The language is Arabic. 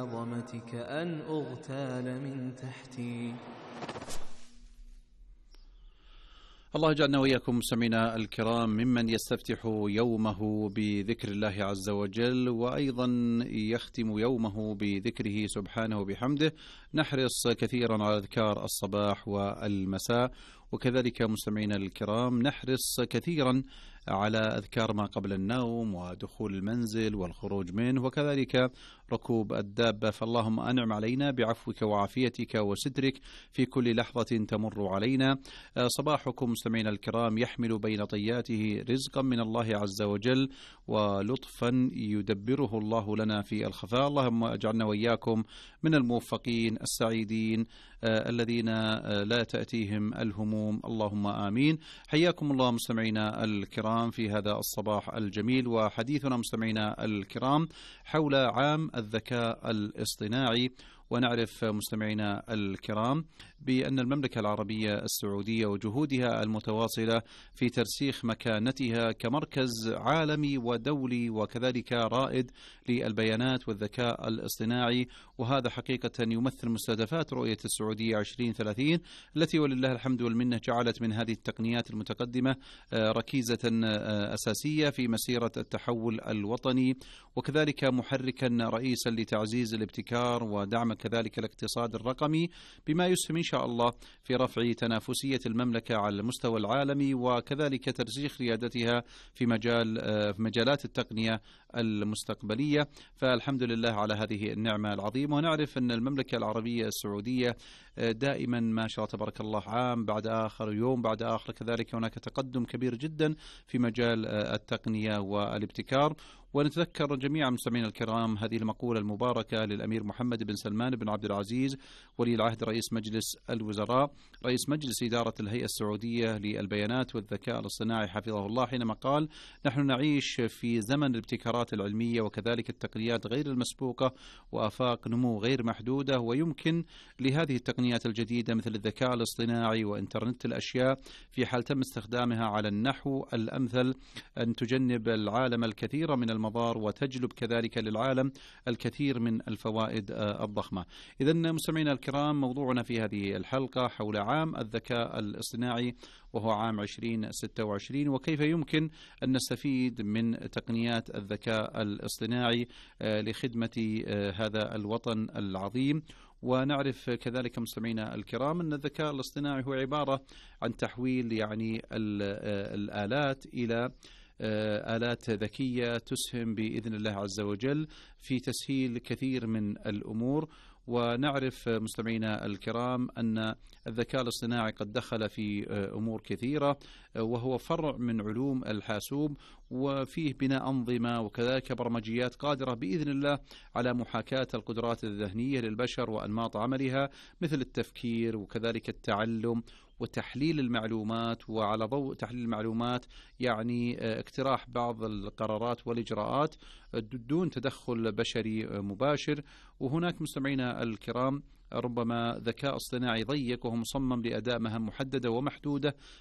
عظمتك أن أغتال من تحتي. الله يجعلنا وإياكم مستمعينا الكرام ممن يستفتح يومه بذكر الله عز وجل، وأيضا يختم يومه بذكره سبحانه وبحمده. نحرص كثيرا على أذكار الصباح والمساء، وكذلك مستمعينا الكرام نحرص كثيرا على أذكار ما قبل النوم ودخول المنزل والخروج منه، وكذلك ركوب الدابة. فاللهم أنعم علينا بعفوك وعافيتك وسترك في كل لحظة تمر علينا. صباحكم مستمعينا الكرام يحمل بين طياته رزقا من الله عز وجل ولطفا يدبره الله لنا في الخفاء. اللهم اجعلنا وإياكم من الموفقين السعيدين الذين لا تأتيهم الهموم، اللهم آمين. حياكم الله مستمعينا الكرام في هذا الصباح الجميل، وحديثنا مستمعينا الكرام حول عام الذكاء الاصطناعي. ونعرف مستمعينا الكرام بأن المملكة العربية السعودية وجهودها المتواصلة في ترسيخ مكانتها كمركز عالمي ودولي وكذلك رائد للبيانات والذكاء الاصطناعي، وهذا حقيقة يمثل مستهدفات رؤية السعودية 2030 التي ولله الحمد والمنة جعلت من هذه التقنيات المتقدمة ركيزة أساسية في مسيرة التحول الوطني، وكذلك محركا رئيسا لتعزيز الابتكار ودعم كذلك الاقتصاد الرقمي، بما يسهم إن شاء الله في رفع تنافسية المملكة على المستوى العالمي، وكذلك ترسيخ ريادتها في مجالات التقنية المستقبلية. فالحمد لله على هذه النعمة العظيمة. ونعرف أن المملكة العربية السعودية دائما ما شاء الله تبارك الله عام بعد آخر، يوم بعد آخر، كذلك هناك تقدم كبير جدا في مجال التقنية والابتكار. ونتذكر جميعا مستمعينا الكرام هذه المقولة المباركة للأمير محمد بن سلمان بن عبد العزيز ولي العهد رئيس مجلس الوزراء رئيس مجلس إدارة الهيئة السعودية للبيانات والذكاء الاصطناعي حفظه الله، حينما قال: نحن نعيش في زمن الابتكارات العلمية وكذلك التقنيات غير المسبوقة وآفاق نمو غير محدودة، ويمكن لهذه التقنيات الجديدة مثل الذكاء الاصطناعي وإنترنت الأشياء في حال تم استخدامها على النحو الأمثل أن تجنب العالم الكثير من المضار وتجلب كذلك للعالم الكثير من الفوائد الضخمة. إذن مستمعينا الكرام موضوعنا في هذه الحلقة حول عام الذكاء الاصطناعي وهو عام 2026، وكيف يمكن أن نستفيد من تقنيات الذكاء الاصطناعي لخدمة هذا الوطن العظيم. ونعرف كذلك مستمعينا الكرام أن الذكاء الاصطناعي هو عبارة عن تحويل الآلات إلى آلات ذكية تسهم بإذن الله عز وجل في تسهيل كثير من الأمور. ونعرف مستمعينا الكرام أن الذكاء الاصطناعي قد دخل في أمور كثيرة، وهو فرع من علوم الحاسوب، وفيه بناء أنظمة وكذلك برمجيات قادرة بإذن الله على محاكاة القدرات الذهنية للبشر وأنماط عملها، مثل التفكير وكذلك التعلم وتحليل المعلومات، وعلى ضوء تحليل المعلومات يعني اقتراح بعض القرارات والإجراءات دون تدخل بشري مباشر. وهناك مستمعينا الكرام ربما ذكاء اصطناعي ضيق وهو مصمم لأداء مهام محددة ومحدودة